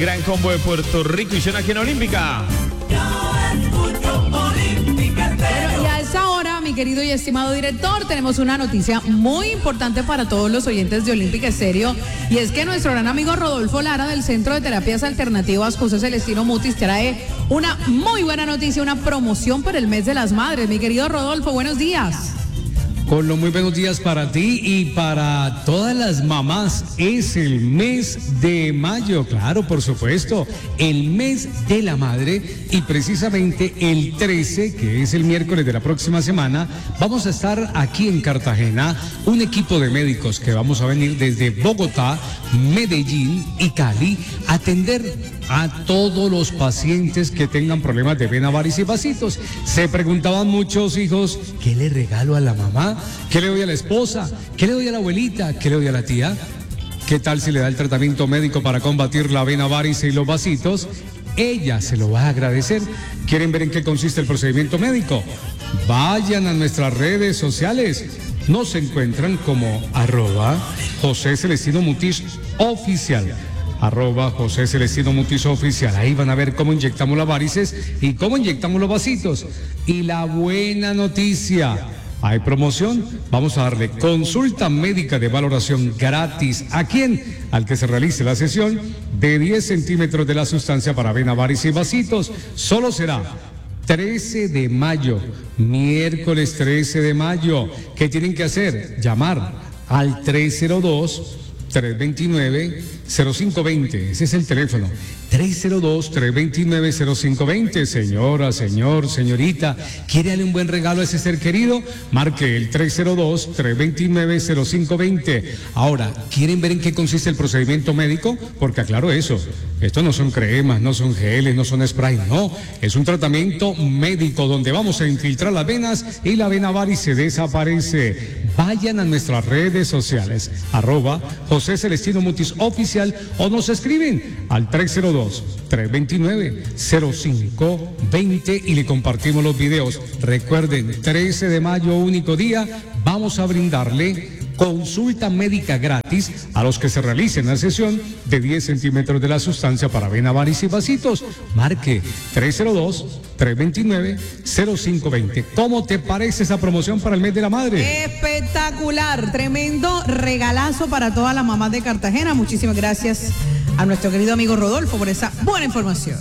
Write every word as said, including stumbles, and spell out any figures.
Gran combo de Puerto Rico y Zona Olímpica. Bueno, y a esta hora, mi querido y estimado director, tenemos una noticia muy importante para todos los oyentes de Olímpica Estéreo, y es que nuestro gran amigo Rodolfo Lara del Centro de Terapias Alternativas José Celestino Mutis trae una muy buena noticia, una promoción para el mes de las madres. Mi querido Rodolfo, buenos días. Con los muy buenos días para ti y para todas las mamás. Es el mes de mayo, claro, por supuesto, el mes de la madre, y precisamente el trece, que es el miércoles de la próxima semana, vamos a estar aquí en Cartagena, un equipo de médicos que vamos a venir desde Bogotá, Medellín y Cali a atender a todos los pacientes que tengan problemas de vena, varices y vasitos. Se preguntaban muchos hijos, ¿qué le regalo a la mamá? ¿Qué le doy a la esposa? ¿Qué le doy a la abuelita? ¿Qué le doy a la tía? ¿Qué tal si le da el tratamiento médico para combatir la vena, varice y los vasitos? Ella se lo va a agradecer. ¿Quieren ver en qué consiste el procedimiento médico? Vayan a nuestras redes sociales. Nos encuentran como arroba José Celestino Mutis Oficial. Arroba José Celestino Mutis Oficial. Ahí van a ver cómo inyectamos las varices y cómo inyectamos los vasitos. Y la buena noticia, hay promoción. Vamos a darle consulta médica de valoración gratis. ¿A quién? Al que se realice la sesión de diez centímetros de la sustancia para vena, varice y vasitos. Solo será trece de mayo, miércoles trece de mayo. ¿Qué tienen que hacer? Llamar al tres cero dos, tres dos nueve, cero cinco dos cero. Ese es el teléfono. tres cero dos, tres dos nueve, cero cinco dos cero. Señora, señor, señorita, ¿quiere darle un buen regalo a ese ser querido? Marque el tres cero dos, tres dos nueve, cero cinco dos cero. Ahora, ¿quieren ver en qué consiste el procedimiento médico? Porque aclaro eso, esto no son cremas, no son geles, no son spray, no. Es un tratamiento médico donde vamos a infiltrar las venas y la vena varice desaparece. Vayan a nuestras redes sociales, arroba José Celestino Mutis Oficial, o nos escriben al tres cero dos, tres dos nueve, cero cinco dos cero y le compartimos los videos. Recuerden, trece de mayo, único día, vamos a brindarle consulta médica gratis a los que se realicen la sesión de diez centímetros de la sustancia para vena, varice y vasitos. Marque tres cero dos, tres dos nueve, cero cinco dos cero. ¿Cómo te parece esa promoción para el mes de la madre? Espectacular, tremendo regalazo para todas las mamás de Cartagena. Muchísimas gracias a nuestro querido amigo Rodolfo por esa buena información.